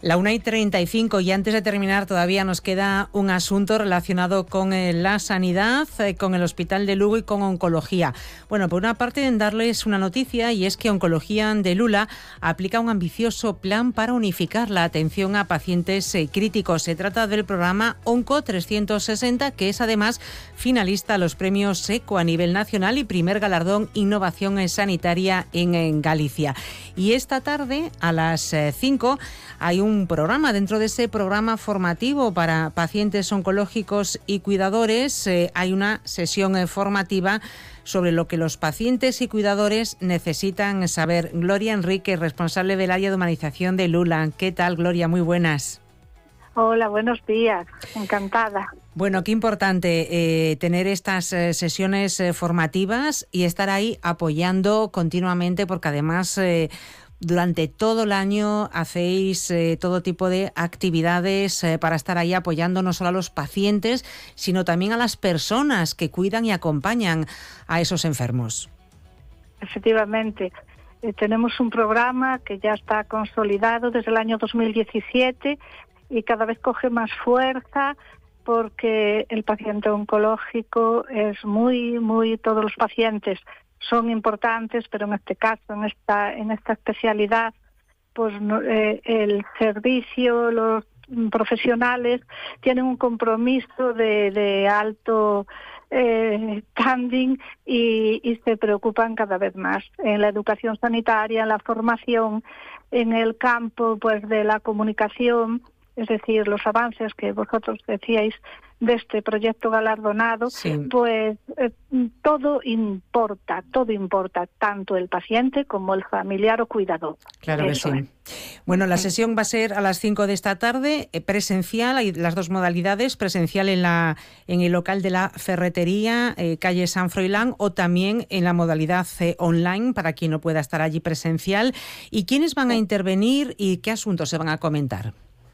La 1:35 y antes de terminar todavía nos queda un asunto relacionado con la sanidad, con el Hospital de Lugo y con oncología. Bueno, por una parte en darles una noticia y es que Oncología de Lula aplica un ambicioso plan para unificar la atención a pacientes críticos. Se trata del programa Onco 360, que es además finalista a los premios SECO a nivel nacional y primer galardón Innovación Sanitaria en Galicia. Y esta tarde a las 5 hay un programa. Dentro de ese programa formativo para pacientes oncológicos y cuidadores hay una sesión formativa sobre lo que los pacientes y cuidadores necesitan saber. Gloria Enrique, responsable del área de humanización de Lula. ¿Qué tal, Gloria? Muy buenas. Hola, buenos días. Encantada. Bueno, qué importante tener estas sesiones formativas y estar ahí apoyando continuamente, porque además durante todo el año hacéis todo tipo de actividades para estar ahí apoyando no solo a los pacientes, sino también a las personas que cuidan y acompañan a esos enfermos. Efectivamente, tenemos un programa que ya está consolidado desde el año 2017 y cada vez coge más fuerza, porque el paciente oncológico es todos los pacientes son importantes, pero en este caso, en esta especialidad, pues el servicio, los profesionales tienen un compromiso de alto standing y se preocupan cada vez más en la educación sanitaria, en la formación, en el campo pues de la comunicación. Es decir, los avances que vosotros decíais de este proyecto galardonado, sí. Pues todo importa, tanto el paciente como el familiar o cuidador. Claro que sí. Bueno, la sesión va a ser a las 5 de esta tarde, presencial, hay las dos modalidades, presencial en el local de la Ferretería, calle San Froilán, o también en la modalidad online, para quien no pueda estar allí presencial. ¿Y quiénes van a intervenir y qué asuntos se van a comentar?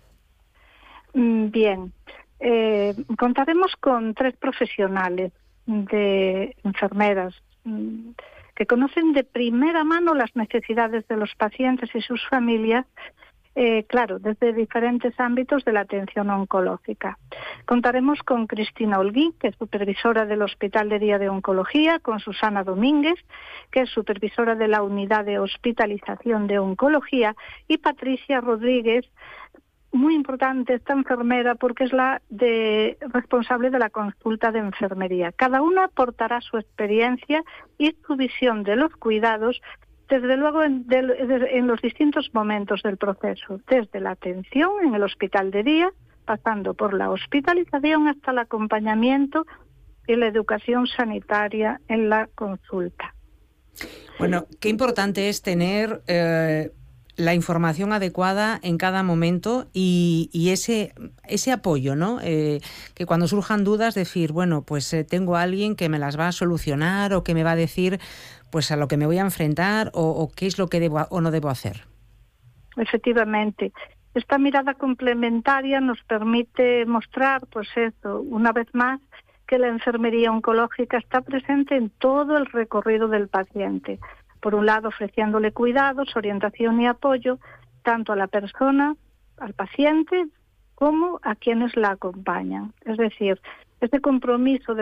Bien, contaremos con 3 profesionales de enfermeras que conocen de primera mano las necesidades de los pacientes y sus familias, claro, desde diferentes ámbitos de la atención oncológica. Contaremos con Cristina Holguín, que es supervisora del Hospital de Día de Oncología, con Susana Domínguez, que es supervisora de la Unidad de Hospitalización de Oncología, y Patricia Rodríguez, muy importante esta enfermera porque es la responsable de la consulta de enfermería. Cada una aportará su experiencia y su visión de los cuidados, desde luego en los distintos momentos del proceso, desde la atención en el hospital de día, pasando por la hospitalización hasta el acompañamiento y la educación sanitaria en la consulta. Bueno, qué importante es tener la información adecuada en cada momento y ese apoyo, ¿no? Que cuando surjan dudas decir, bueno, pues tengo a alguien que me las va a solucionar o que me va a decir pues a lo que me voy a enfrentar o qué es lo que debo o no debo hacer. Efectivamente. Esta mirada complementaria nos permite mostrar, pues eso, una vez más, que la enfermería oncológica está presente en todo el recorrido del paciente. Por un lado, ofreciéndole cuidados, orientación y apoyo, tanto a la persona, al paciente, como a quienes la acompañan. Es decir, este compromiso de